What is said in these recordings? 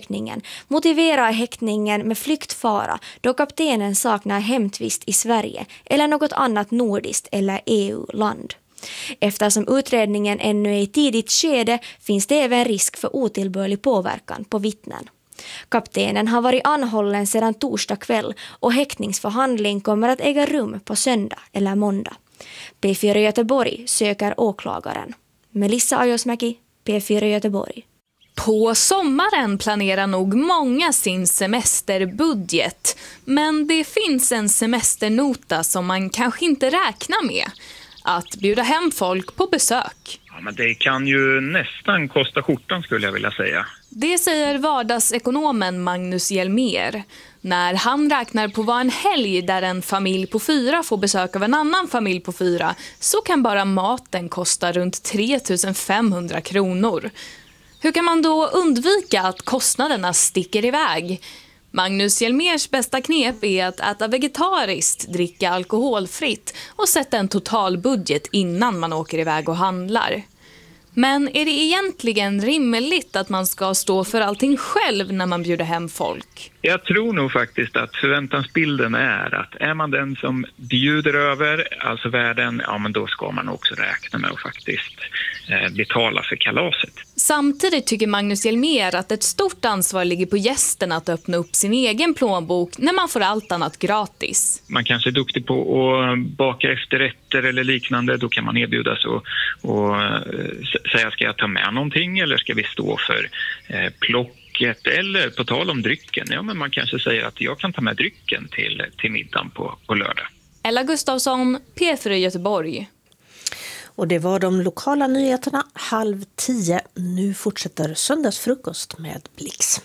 häktningen motiverar häktningen med flyktfara då kaptenen saknar hemtvist i Sverige eller något annat nordiskt eller EU-land. Eftersom utredningen ännu är i tidigt skede finns det även risk för otillbörlig påverkan på vittnen. Kaptenen har varit anhållen sedan torsdag kväll och häktningsförhandling kommer att äga rum på söndag eller måndag. P4 Göteborg söker åklagaren. Melissa Ajosmäki, P4 Göteborg. På sommaren planerar nog många sin semesterbudget. Men det finns en semesternota som man kanske inte räknar med. Att bjuda hem folk på besök. Ja, men det kan ju nästan kosta skjortan skulle jag vilja säga. Det säger vardagsekonomen Magnus Hjelmér. När han räknar på vad en helg där en familj på 4 får besök av en annan familj på 4 så kan bara maten kosta runt 3 500 kronor. Hur kan man då undvika att kostnaderna sticker iväg? Magnus Hjelmérs bästa knep är att äta vegetariskt, dricka alkoholfritt och sätta en totalbudget innan man åker iväg och handlar. Men är det egentligen rimligt att man ska stå för allting själv när man bjuder hem folk? Jag tror nog faktiskt att förväntansbilden är man den som bjuder över, alltså värden, ja men då ska man också räkna med att faktiskt betala för kalaset. Samtidigt tycker Magnus Hjelmér att ett stort ansvar ligger på gästen att öppna upp sin egen plånbok när man får allt annat gratis. Man kanske är duktig på att baka efterrätter eller liknande, då kan man erbjudas och säga ska jag ta med någonting eller ska vi stå för plocket eller på tal om drycken, ja men man kanske säger att jag kan ta med drycken till middagen på lördag. Ella Gustafsson, P4 Göteborg. Och det var de lokala nyheterna 9:30. Nu fortsätter söndagsfrukost med Blix.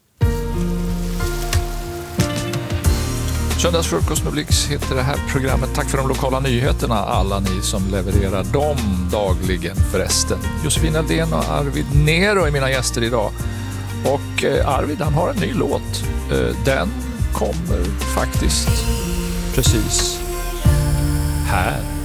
Söndagsfrukost med Blix heter det här programmet. Tack för de lokala nyheterna, alla ni som levererar dem dagligen förresten. Josefin Aldén och Arvid Nero är mina gäster idag. Och Arvid, han har en ny låt. Den kommer faktiskt precis här.